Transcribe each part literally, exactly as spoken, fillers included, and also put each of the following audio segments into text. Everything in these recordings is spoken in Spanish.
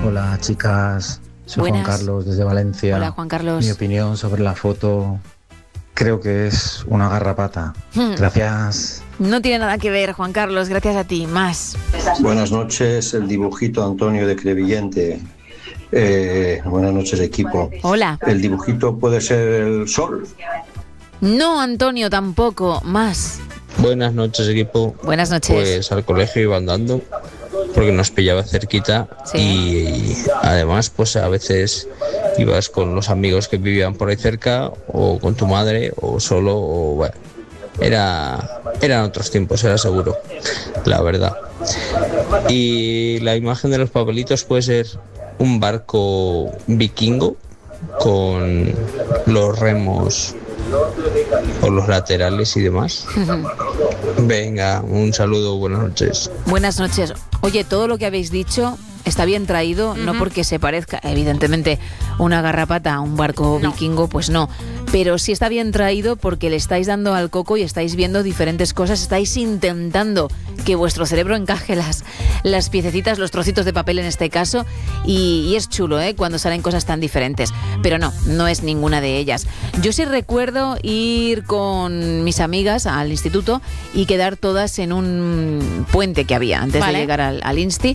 Hola, chicas. Soy Buenas. Juan Carlos desde Valencia. Hola, Juan Carlos. Mi opinión sobre la foto creo que es una garrapata. Hmm. Gracias. No tiene nada que ver, Juan Carlos, gracias a ti. Más. Buenas noches, el dibujito Antonio de Crevillente. Eh, buenas noches, equipo. Hola. ¿El dibujito puede ser el sol? No, Antonio, tampoco. Más. Buenas noches, equipo. Buenas noches. Pues al colegio iba andando porque nos pillaba cerquita. Sí. y, y además pues a veces ibas con los amigos que vivían por ahí cerca o con tu madre o solo o bueno, era eran otros tiempos, era seguro, la verdad. Y la imagen de los papelitos puede ser un barco vikingo con los remos o los laterales y demás. Venga, un saludo, buenas noches. Buenas noches. Oye, todo lo que habéis dicho está bien traído, uh-huh. no porque se parezca, evidentemente, una garrapata a un barco no. vikingo, pues no. Pero sí está bien traído porque le estáis dando al coco y estáis viendo diferentes cosas, estáis intentando que vuestro cerebro encaje las, las piececitas, los trocitos de papel en este caso, y, y es chulo, ¿eh?, cuando salen cosas tan diferentes. Pero no, no es ninguna de ellas. Yo sí recuerdo ir con mis amigas al instituto y quedar todas en un puente que había antes vale. de llegar al, al Insti,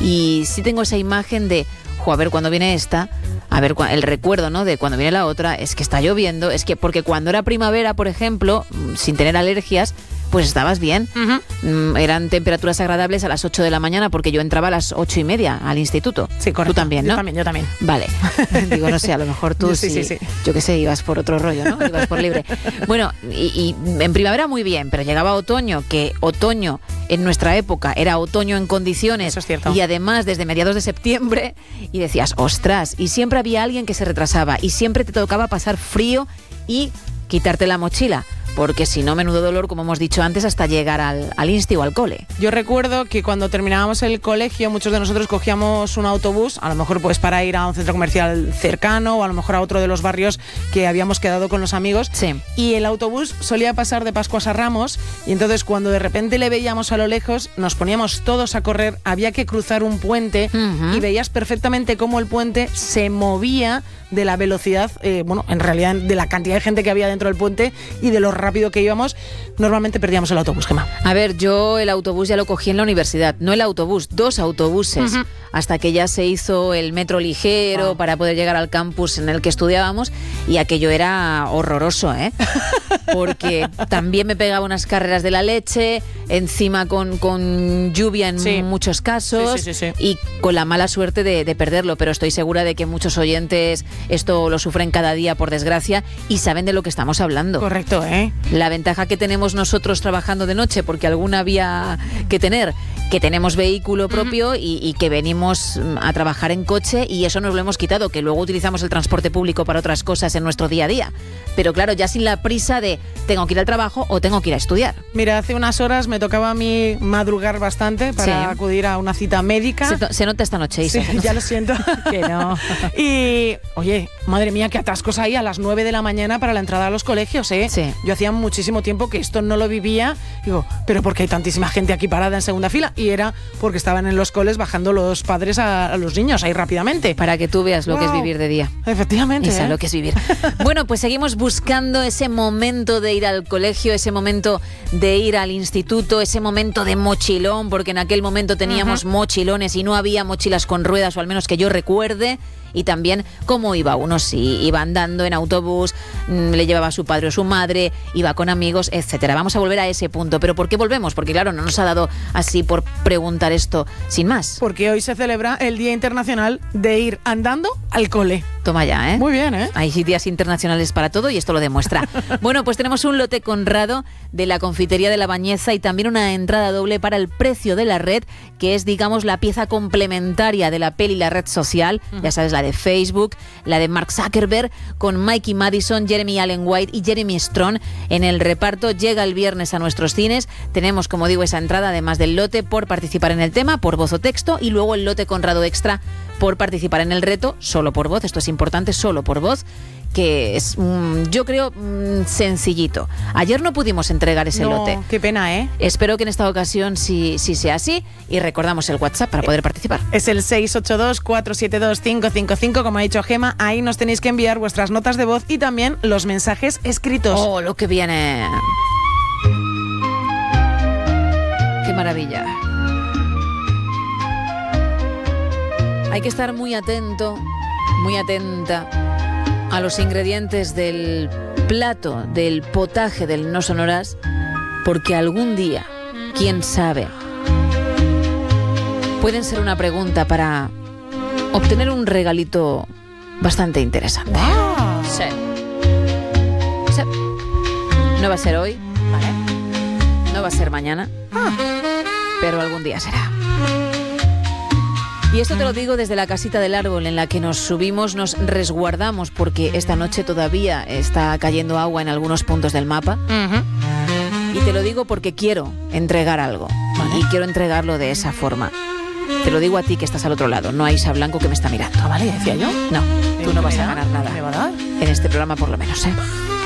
y sí tengo esa imagen de, jo, a ver cuándo viene esta, a ver el recuerdo, ¿no?, de cuando viene la otra. Es que está lloviendo, es que porque cuando era primavera, por ejemplo, sin tener alergias, pues estabas bien. Uh-huh. Eran temperaturas agradables a las ocho de la mañana porque yo entraba a las ocho y media al instituto. Sí, correcto. Tú también, ¿no? Yo también, yo también. Vale. Digo, no sé, a lo mejor tú sí, sí, sí, sí. Yo qué sé, ibas por otro rollo, ¿no? Ibas por libre. Bueno, y, y en primavera muy bien, pero llegaba otoño, que otoño en nuestra época era otoño en condiciones. Eso es cierto. Y además desde mediados de septiembre, y decías, ostras, y siempre había alguien que se retrasaba y siempre te tocaba pasar frío y quitarte la mochila, porque si no, menudo dolor, como hemos dicho antes, hasta llegar al, al insti o al cole. Yo recuerdo que cuando terminábamos el colegio, muchos de nosotros cogíamos un autobús, a lo mejor pues para ir a un centro comercial cercano o a lo mejor a otro de los barrios que habíamos quedado con los amigos. Sí. Y el autobús solía pasar de Pascuas a Ramos, y entonces cuando de repente le veíamos a lo lejos, nos poníamos todos a correr, había que cruzar un puente, uh-huh. y veías perfectamente cómo el puente se movía de la velocidad, eh, bueno, en realidad de la cantidad de gente que había dentro del puente y de lo rápido que íbamos. Normalmente perdíamos el autobús, Gemma. A ver, yo el autobús ya lo cogí en la universidad, no el autobús, dos autobuses, uh-huh. hasta que ya se hizo el metro ligero, oh. para poder llegar al campus en el que estudiábamos, y aquello era horroroso, ¿eh? Porque también me pegaba unas carreras de la leche, encima con, con lluvia en sí. muchos casos, sí, sí, sí, sí. y con la mala suerte de, de perderlo, pero estoy segura de que muchos oyentes esto lo sufren cada día, por desgracia, y saben de lo que estamos hablando. Correcto, ¿eh? La ventaja que tenemos nosotros trabajando de noche, porque alguna había que tener, que tenemos vehículo propio, uh-huh. y, y que venimos a trabajar en coche, y eso nos lo hemos quitado, que luego utilizamos el transporte público para otras cosas en nuestro día a día. Pero claro, ya sin la prisa de tengo que ir al trabajo o tengo que ir a estudiar. Mira, hace unas horas me tocaba a mí madrugar bastante para sí. acudir a una cita médica. Se, se nota esta noche, Isa. Sí, ya lo siento. Que no. Y, oye, madre mía, qué atascos hay a las nueve de la mañana para la entrada a los colegios, ¿eh? Sí. Yo hacía muchísimo tiempo que esto no lo vivía. Digo, ¿pero por qué hay tantísima gente aquí parada en segunda fila? Y era porque estaban en los coles bajando los padres a, a los niños ahí rápidamente. Para que tú veas lo wow. que es vivir de día. Efectivamente. Isa, ¿eh? lo que es vivir. Bueno, pues seguimos buscando ese momento de ir al colegio, ese momento de ir al instituto, ese momento de mochilón, porque en aquel momento teníamos uh-huh. mochilones y no había mochilas con ruedas, o al menos que yo recuerde. Y también cómo iba uno, si iba andando en autobús, le llevaba a su padre o su madre, iba con amigos, etcétera. Vamos a volver a ese punto. ¿Pero por qué volvemos? Porque claro, no nos ha dado así por preguntar esto sin más. Porque hoy se celebra el Día Internacional de ir andando al cole. Toma ya, ¿eh? Muy bien, ¿eh? Hay días internacionales para todo y esto lo demuestra. Bueno, pues tenemos un lote Conrado de la Confitería de la Bañeza y también una entrada doble para El Precio de la Red, que es, digamos, la pieza complementaria de la peli La Red Social. Uh-huh. Ya sabes, la de Facebook, la de Mark Zuckerberg, con Mikey Madison, Jeremy Allen White y Jeremy Strong en el reparto. Llega el viernes a nuestros cines. Tenemos, como digo, esa entrada, además del lote por participar en el tema, por voz o texto, y luego el lote Conrado Extra por participar en el reto, solo por voz. Esto es importante, solo por voz, que es, mm, yo creo, mm, sencillito. Ayer no pudimos entregar ese no, lote. Qué pena, ¿eh? Espero que en esta ocasión sí, sí sea así y recordamos el WhatsApp para poder participar. Es el seis ocho dos, cuatro siete dos, cinco cinco cinco, como ha dicho Gema. Ahí nos tenéis que enviar vuestras notas de voz y también los mensajes escritos. Oh, lo que viene. Qué maravilla. Hay que estar muy atento, muy atenta a los ingredientes del plato, del potaje del No Sonoras, porque algún día, quién sabe, pueden ser una pregunta para obtener un regalito bastante interesante. Wow. Sí. Sí. No va a ser hoy, ¿vale? No va a ser mañana, Ah. pero algún día será. Y esto te lo digo desde la casita del árbol en la que nos subimos, nos resguardamos porque esta noche todavía está cayendo agua en algunos puntos del mapa. Uh-huh. Y te lo digo porque quiero entregar algo. Vale. Y quiero entregarlo de esa forma. Te lo digo a ti que estás al otro lado, no a Isa Blanco que me está mirando. Ah, vale, decía yo. No, tú no vas a ganar nada. ¿Me va a dar? En este programa por lo menos, ¿eh?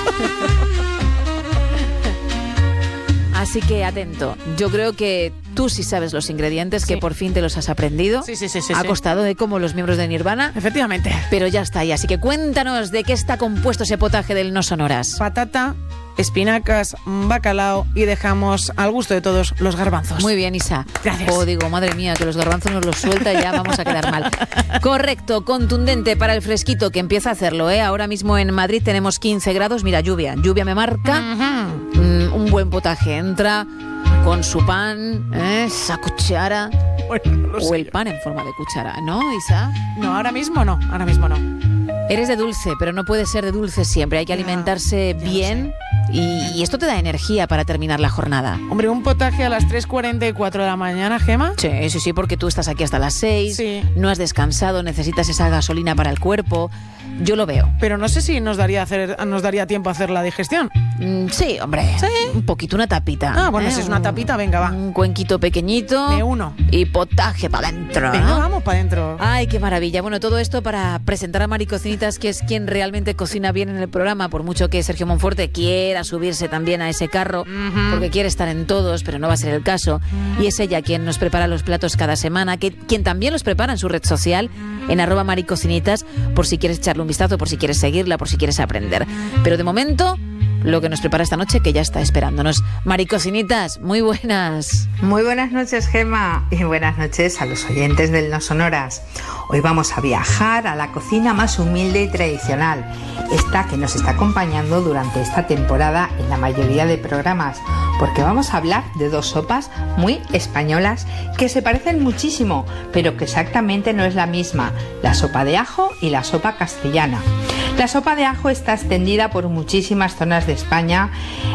Así que atento. Yo creo que tú sí sabes los ingredientes, que Sí. por fin te los has aprendido. Sí, sí, sí, sí, Ha sí. costado, ¿eh? Como los miembros de Nirvana. Efectivamente. Pero ya está ahí. Así que cuéntanos de qué está compuesto ese potaje del No Sonoras. Patata, espinacas, bacalao y dejamos al gusto de todos los garbanzos. Muy bien, Isa. Gracias. Oh, digo, madre mía, que los garbanzos nos los suelta y ya vamos a quedar mal. Correcto, contundente para el fresquito que empieza a hacerlo, ¿eh? Ahora mismo en Madrid tenemos quince grados. Mira, lluvia. Lluvia me marca. Ujú. Mm, un buen potaje entra con su pan, ¿eh? Esa cuchara. Bueno, no lo O sé el yo. pan en forma de cuchara, ¿no, Isa? No, ahora mismo no, ahora mismo no. Eres de dulce, pero no puede ser de dulce siempre. Hay que Ya, alimentarse ya lo bien y, y esto te da energía para terminar la jornada. Hombre, un potaje a las tres cuarenta y cuatro de la mañana, Gema. Sí, sí, sí, porque tú estás aquí hasta las seis, Sí. no has descansado, necesitas esa gasolina para el cuerpo. Yo lo veo. Pero no sé si nos daría, hacer, nos daría tiempo a hacer la digestión. Mm, sí, hombre. Sí. Un poquito, una tapita. Ah, bueno, ¿eh? si es una tapita, venga, va. Un cuenquito pequeñito. Me uno. Y potaje para adentro. Venga, ¿no? vamos para adentro. Ay, qué maravilla. Bueno, todo esto para presentar a Mari Cocinitas, que es quien realmente cocina bien en el programa, por mucho que Sergio Monforte quiera subirse también a ese carro, Ujú. porque quiere estar en todos, pero no va a ser el caso. Y es ella quien nos prepara los platos cada semana, que, quien también los prepara en su red social, en arroba Mari Cocinitas, por si quieres echarle un vistazo, por si quieres seguirla, por si quieres aprender. Pero de momento, lo que nos prepara esta noche, que ya está esperándonos. Mari Cocinitas, muy buenas. Muy buenas noches, Gema, y buenas noches a los oyentes del No Sonoras. Hoy vamos a viajar a la cocina más humilde y tradicional, esta que nos está acompañando durante esta temporada en la mayoría de programas, porque vamos a hablar de dos sopas muy españolas que se parecen muchísimo, pero que exactamente no es la misma, la sopa de ajo y la sopa castellana. La sopa de ajo está extendida por muchísimas zonas de España.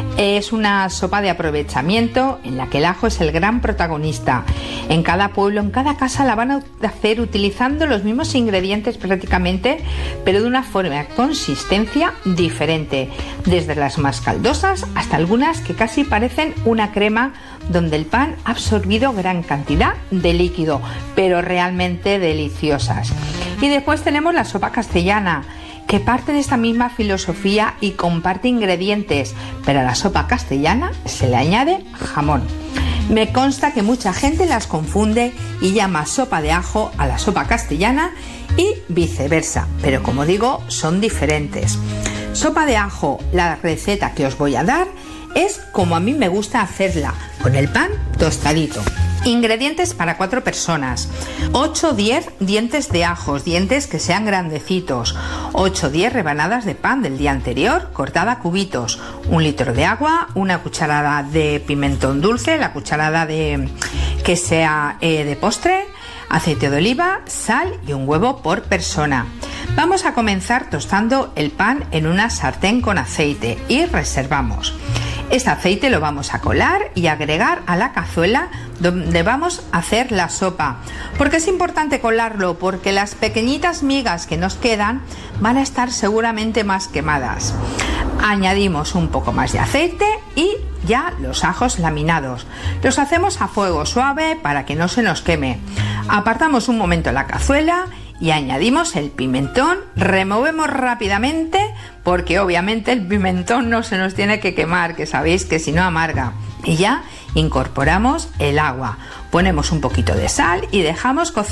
Es una sopa de aprovechamiento en la que el ajo es el gran protagonista. En cada pueblo, en cada casa la van a hacer utilizando los mismos ingredientes prácticamente, pero de una forma y consistencia diferente. Desde las más caldosas hasta algunas que casi parecen una crema, donde el pan ha absorbido gran cantidad de líquido, pero realmente deliciosas. Y después tenemos la sopa castellana, que parte de esta misma filosofía y comparte ingredientes, pero a la sopa castellana se le añade jamón. Me consta que mucha gente las confunde y llama sopa de ajo a la sopa castellana y viceversa, pero como digo, son diferentes. Sopa de ajo, la receta que os voy a dar es como a mí me gusta hacerla, con el pan tostadito. Ingredientes para cuatro personas: ocho o diez dientes de ajos, dientes que sean grandecitos, ocho o diez rebanadas de pan del día anterior cortada a cubitos, un litro de agua, una cucharada de pimentón dulce, la cucharada de que sea eh, de postre, aceite de oliva, sal y un huevo por persona. Vamos a comenzar tostando el pan en una sartén con aceite y reservamos. Este aceite lo vamos a colar y agregar a la cazuela donde vamos a hacer la sopa. ¿Por qué es importante colarlo? Porque las pequeñitas migas que nos quedan van a estar seguramente más quemadas. Añadimos un poco más de aceite y ya los ajos laminados. Los hacemos a fuego suave para que no se nos queme. Apartamos un momento la cazuela y añadimos el pimentón, removemos rápidamente porque obviamente el pimentón no se nos tiene que quemar, que sabéis que si no amarga. Y ya incorporamos el agua, ponemos un poquito de sal y dejamos cocinar